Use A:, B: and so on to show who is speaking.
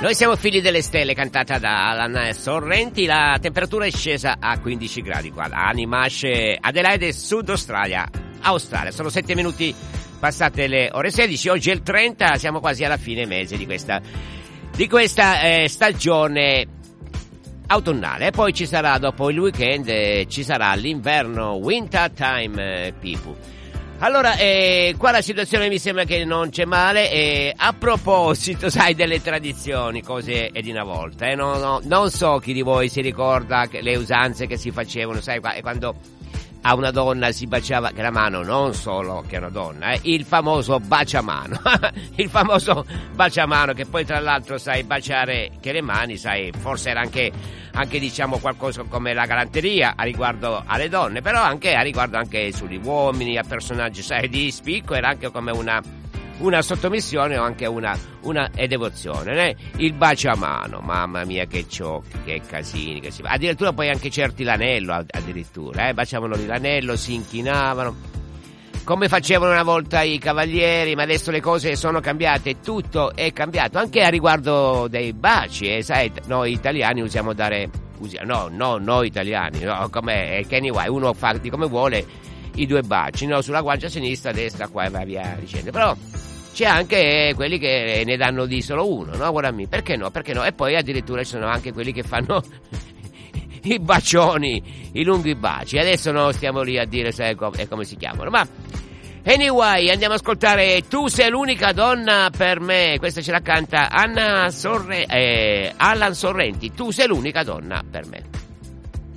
A: Noi siamo figli delle stelle, cantata da Alan Sorrenti. La temperatura è scesa a 15 gradi qua a Animasce, Adelaide, Sud Australia. Sono 7 minuti passate le ore 16. Oggi è il 30, siamo quasi alla fine mese di questa stagione autunnale. Poi ci sarà, dopo il weekend, ci sarà l'inverno, winter time, people. Allora, qua la situazione mi sembra che non c'è male. A proposito, sai, delle tradizioni, cose è di una volta, non so chi di voi si ricorda le usanze che si facevano, sai, quando a una donna si baciava, che la mano, non solo che è una donna, il famoso baciamano, il famoso baciamano, che poi tra l'altro sai baciare che le mani, sai, forse era anche diciamo qualcosa come la galanteria a riguardo alle donne, però anche a riguardo anche sugli uomini, a personaggi, sai, di spicco, era anche come una sottomissione o anche una devozione, né? Il baciamano, mamma mia che ciocchi, che casini che si fa. Addirittura poi anche certi l'anello, addirittura, baciavano lì l'anello, si inchinavano, come facevano una volta i cavalieri, ma adesso le cose sono cambiate, tutto è cambiato, anche a riguardo dei baci, sai, noi italiani usiamo noi italiani, no, come che anyway, uno fa di come vuole i due baci, no, sulla guancia sinistra, destra, qua e va via dicendo, però c'è anche quelli che ne danno di solo uno, no? Guardami, perché no? E poi addirittura ci sono anche quelli che fanno i bacioni, i lunghi baci. Adesso non stiamo lì a dire sai come si chiamano, ma anyway, andiamo ad ascoltare Tu sei l'unica donna per me. Questa ce la canta Alan Sorrenti. Tu sei l'unica donna per me.